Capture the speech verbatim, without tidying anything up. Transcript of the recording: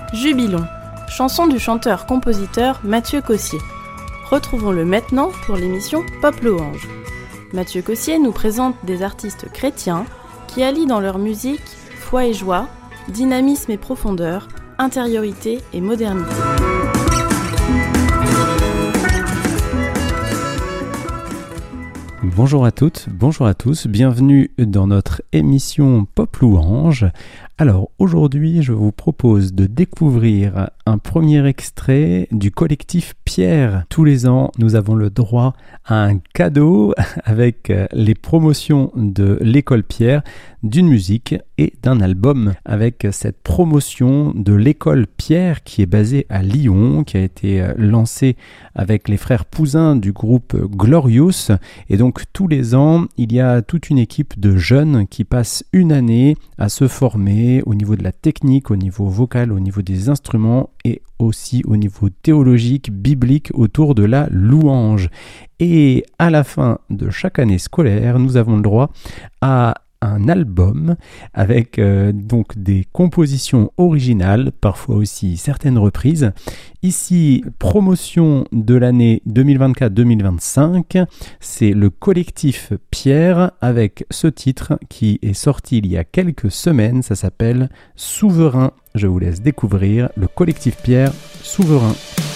Jubilons, chanson du chanteur-compositeur Mathieu Cossier. Retrouvons-le maintenant pour l'émission Pop Louange. Mathieu Cossier nous présente des artistes chrétiens qui allient dans leur musique foi et joie, dynamisme et profondeur, intériorité et modernité. Bonjour à toutes, bonjour à tous, bienvenue dans notre émission Pop Louange. Alors aujourd'hui, je vous propose de découvrir un premier extrait du collectif Pierre. Tous les ans, nous avons le droit à un cadeau avec les promotions de l'école Pierre, d'une musique et d'un album. Avec cette promotion de l'école Pierre qui est basée à Lyon, qui a été lancée avec les frères Pouzin du groupe Glorious. Et donc tous les ans, il y a toute une équipe de jeunes qui passent une année à se former au niveau de la technique, au niveau vocal, au niveau des instruments et aussi au niveau théologique, biblique autour de la louange. Et à la fin de chaque année scolaire, nous avons le droit à un album avec euh, donc des compositions originales, parfois aussi certaines reprises. Ici, promotion de l'année deux mille vingt-quatre deux mille vingt-cinq, c'est le collectif Pierre avec ce titre qui est sorti il y a quelques semaines, ça s'appelle Souverain. Je vous laisse découvrir le collectif Pierre, Souverain.